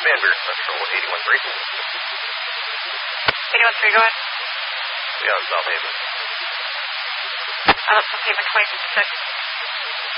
Vanbury Central, 813. 813, go ahead. Yeah, South Haven. South Haven 26.